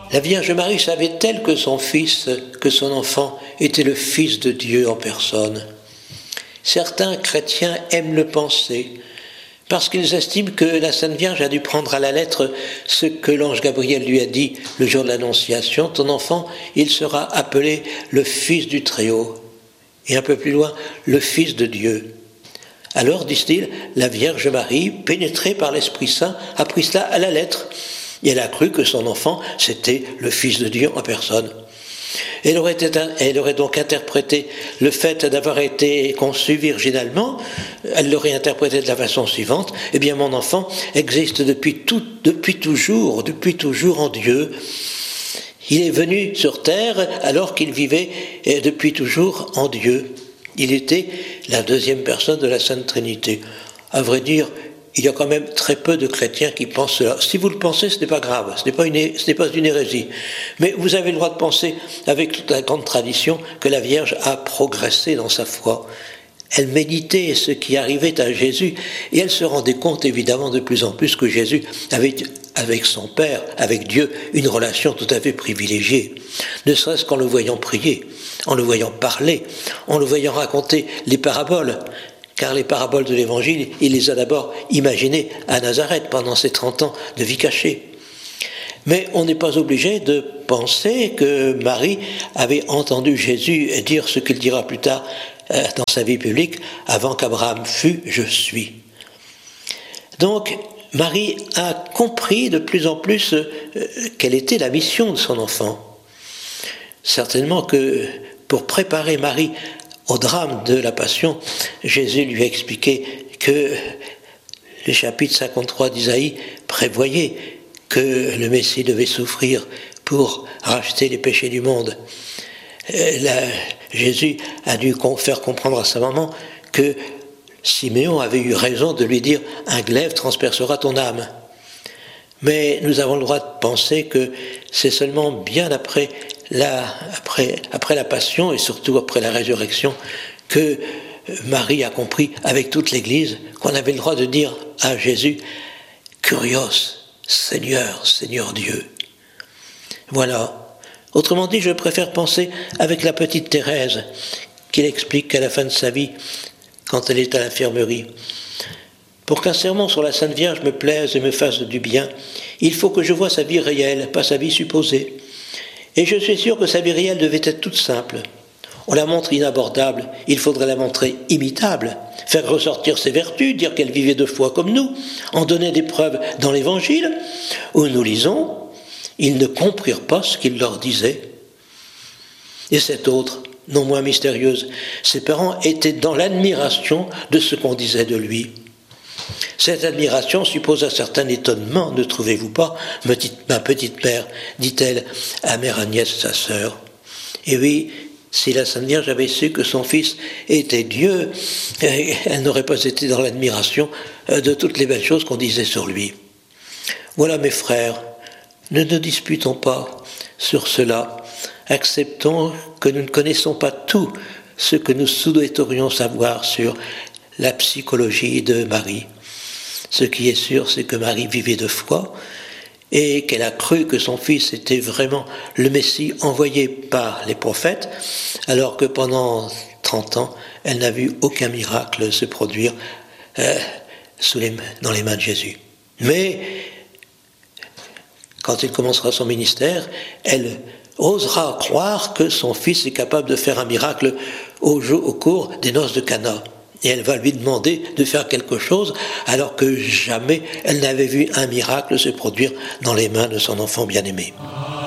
La Vierge Marie savait-elle que son fils, que son enfant, était le Fils de Dieu en personne? Certains chrétiens aiment le penser, parce qu'ils estiment que la Sainte Vierge a dû prendre à la lettre ce que l'ange Gabriel lui a dit le jour de l'Annonciation. Ton enfant, il sera appelé le Fils du Très-Haut. Et un peu plus loin, le Fils de Dieu. Alors, disent-ils, la Vierge Marie, pénétrée par l'Esprit Saint, a pris cela à la lettre. Et elle a cru que son enfant, c'était le Fils de Dieu en personne. Elle aurait donc interprété le fait d'avoir été conçu virginalement, elle l'aurait interprété de la façon suivante: eh bien, mon enfant existe depuis toujours en Dieu. Il est venu sur terre alors qu'il vivait depuis toujours en Dieu. Il était la deuxième personne de la Sainte Trinité. À vrai dire, il y a quand même très peu de chrétiens qui pensent cela. Si vous le pensez, ce n'est pas grave, ce n'est pas une hérésie. Mais vous avez le droit de penser, avec toute la grande tradition, que la Vierge a progressé dans sa foi. Elle méditait ce qui arrivait à Jésus, et elle se rendait compte évidemment de plus en plus que Jésus avait avec son Père, avec Dieu, une relation tout à fait privilégiée. Ne serait-ce qu'en le voyant prier, en le voyant parler, en le voyant raconter les paraboles. Car les paraboles de l'Évangile, il les a d'abord imaginées à Nazareth pendant ses 30 ans de vie cachée. Mais on n'est pas obligé de penser que Marie avait entendu Jésus dire ce qu'il dira plus tard dans sa vie publique: avant qu'Abraham fût, je suis. Donc, Marie a compris de plus en plus quelle était la mission de son enfant. Certainement que pour préparer Marie au drame de la Passion, Jésus lui a expliqué que le chapitre 53 d'Isaïe prévoyait que le Messie devait souffrir pour racheter les péchés du monde. Jésus a dû faire comprendre à sa maman que Siméon avait eu raison de lui dire « un glaive transpercera ton âme ». Mais nous avons le droit de penser que c'est seulement bien après la Passion et surtout après la résurrection que Marie a compris avec toute l'Église qu'on avait le droit de dire à Jésus « Kurios, Seigneur, Seigneur Dieu ». Voilà. Autrement dit, je préfère penser avec la petite Thérèse qu'il explique qu'à la fin de sa vie, quand elle est à l'infirmerie: pour qu'un sermon sur la Sainte Vierge me plaise et me fasse du bien, il faut que je voie sa vie réelle, pas sa vie supposée. Et je suis sûr que sa vie réelle devait être toute simple. On la montre inabordable, il faudrait la montrer imitable, faire ressortir ses vertus, dire qu'elle vivait de foi comme nous, en donner des preuves dans l'Évangile, où nous lisons « Ils ne comprirent pas ce qu'il leur disait ». Et cette autre, non moins mystérieuse, ses parents étaient dans l'admiration de ce qu'on disait de lui. Cette admiration suppose un certain étonnement, ne trouvez-vous pas, ma petite mère, dit-elle à mère Agnès, sa sœur. Et oui, si la Sainte Vierge avait su que son fils était Dieu, elle n'aurait pas été dans l'admiration de toutes les belles choses qu'on disait sur lui. Voilà, mes frères, ne nous disputons pas sur cela. Acceptons que nous ne connaissons pas tout ce que nous souhaiterions savoir sur la psychologie de Marie. Ce qui est sûr, c'est que Marie vivait de foi et qu'elle a cru que son fils était vraiment le Messie envoyé par les prophètes, alors que pendant 30 ans, elle n'a vu aucun miracle se produire dans les mains de Jésus. Mais quand il commencera son ministère, elle osera croire que son fils est capable de faire un miracle au cours des noces de Cana. Et elle va lui demander de faire quelque chose alors que jamais elle n'avait vu un miracle se produire dans les mains de son enfant bien-aimé.